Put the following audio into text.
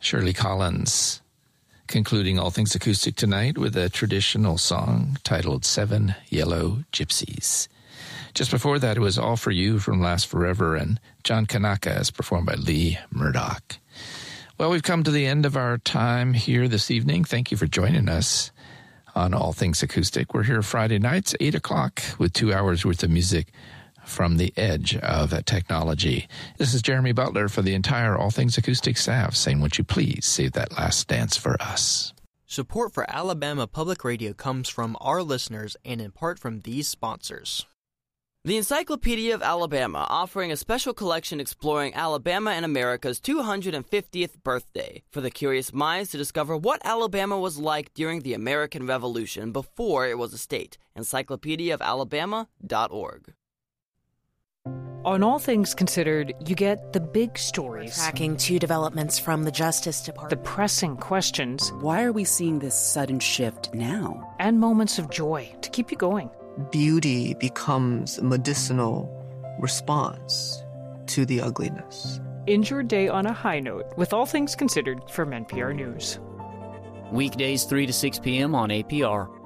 Shirley Collins, concluding All Things Acoustic tonight with a traditional song titled Seven Yellow Gypsies. Just before that, it was All For You from Last Forever and John Kanaka as performed by Lee Murdoch. Well, we've come to the end of our time here this evening. Thank you for joining us on All Things Acoustic. We're here Friday nights, 8 o'clock, with 2 hours worth of music from the edge of technology. This is Jeremy Butler for the entire All Things Acoustic staff saying, would you please save that last dance for us? Support for Alabama Public Radio comes from our listeners and in part from these sponsors. The Encyclopedia of Alabama, offering a special collection exploring Alabama and America's 250th birthday, for the curious minds to discover what Alabama was like during the American Revolution before it was a state. encyclopediaofalabama.org. On All Things Considered, you get the big stories. Tracking 2 developments from the Justice The Department. pressing questions. Why are we seeing this sudden shift now? And moments of joy to keep you going. Beauty becomes a medicinal response to the ugliness. End your day on a high note with All Things Considered from NPR News. Weekdays 3 to 6 p.m. on APR.